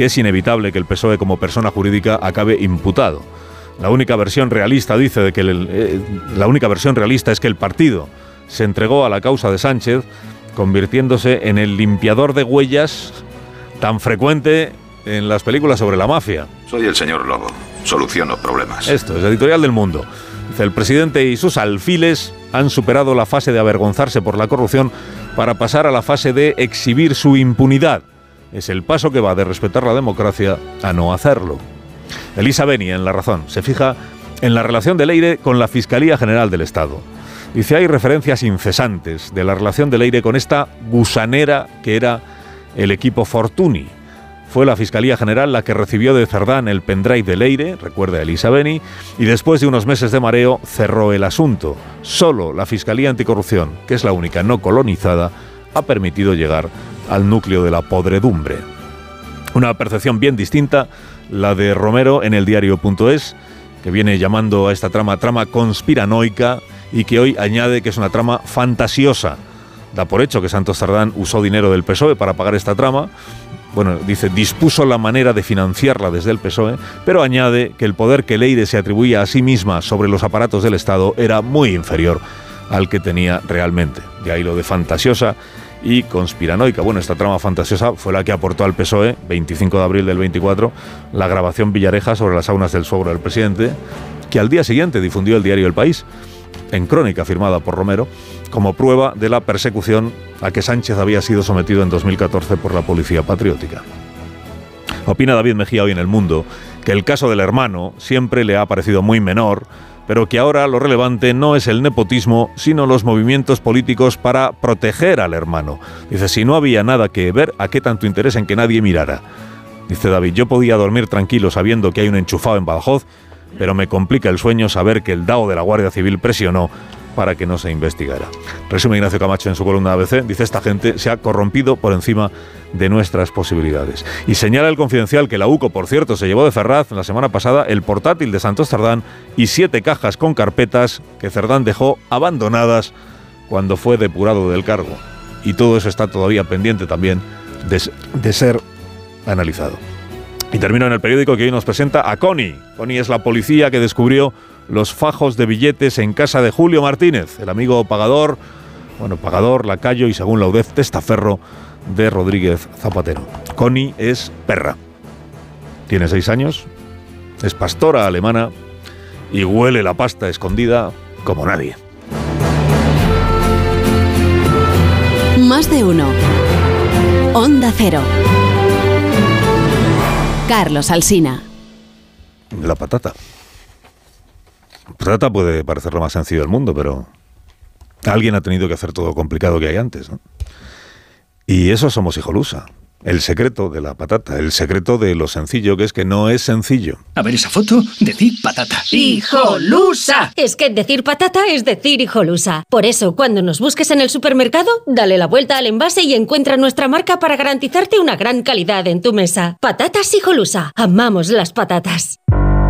que es inevitable que el PSOE como persona jurídica acabe imputado. La única versión realista es que el partido se entregó a la causa de Sánchez, convirtiéndose en el limpiador de huellas tan frecuente en las películas sobre la mafia. Soy el señor Lobo. Soluciono problemas. Esto es Editorial del Mundo. Dice, el presidente y sus alfiles han superado la fase de avergonzarse por la corrupción para pasar a la fase de exhibir su impunidad. Es el paso que va de respetar la democracia a no hacerlo. Elisa Beni, en La Razón, se fija en la relación de Leire con la Fiscalía General del Estado. Dice, hay referencias incesantes de la relación de Leire con esta gusanera que era el equipo Fortuny. Fue la Fiscalía General la que recibió de Cerdán el pendrive de Leire, recuerda Elisa Beni, y después de unos meses de mareo cerró el asunto. Solo la Fiscalía Anticorrupción, que es la única no colonizada, ha permitido llegar al núcleo de la podredumbre. Una percepción bien distinta, la de Romero en el diario.es, que viene llamando a esta trama conspiranoica y que hoy añade que es una trama fantasiosa. Da por hecho que Santos Cerdán usó dinero del PSOE para pagar esta trama. Bueno, dice, dispuso la manera de financiarla desde el PSOE, pero añade que el poder que Leire se atribuía a sí misma sobre los aparatos del Estado era muy inferior al que tenía realmente. De ahí lo de fantasiosa y conspiranoica. Bueno, esta trama fantasiosa fue la que aportó al PSOE, 25 de abril del 24, la grabación Villareja sobre las saunas del suegro del presidente, que al día siguiente difundió el diario El País, en crónica firmada por Romero, como prueba de la persecución a que Sánchez había sido sometido en 2014 por la Policía Patriótica. Opina David Mejía hoy en El Mundo que el caso del hermano siempre le ha parecido muy menor, pero que ahora lo relevante no es el nepotismo, sino los movimientos políticos para proteger al hermano. Dice, si no había nada que ver, ¿a qué tanto interés en que nadie mirara? Dice David, yo podía dormir tranquilo sabiendo que hay un enchufado en Badajoz, pero me complica el sueño saber que el DAO de la Guardia Civil presionó para que no se investigara. Resume Ignacio Camacho en su columna ABC, dice, esta gente se ha corrompido por encima de nuestras posibilidades. Y señala el Confidencial que la UCO, por cierto, se llevó de Ferraz la semana pasada el portátil de Santos Cerdán y 7 cajas con carpetas que Cerdán dejó abandonadas cuando fue depurado del cargo. Y todo eso está todavía pendiente también de ser analizado. Y termino en El Periódico, que hoy nos presenta a Connie. Connie es la policía que descubrió los fajos de billetes en casa de Julio Martínez, el amigo pagador, lacayo y, según la UDEF, testaferro de Rodríguez Zapatero. Connie es perra. Tiene 6 años, es pastora alemana y huele la pasta escondida como nadie. Más de uno. Onda Cero. Carlos Alsina. La patata. La patata puede parecer lo más sencillo del mundo, pero alguien ha tenido que hacer todo lo complicado que hay antes, ¿no? Y eso somos hijolusa. El secreto de la patata, el secreto de lo sencillo, que es que no es sencillo. A ver esa foto, decir patata. ¡Hijolusa! Es que decir patata es decir hijolusa. Por eso, cuando nos busques en el supermercado, dale la vuelta al envase y encuentra nuestra marca para garantizarte una gran calidad en tu mesa. Patatas Hijolusa. Amamos las patatas.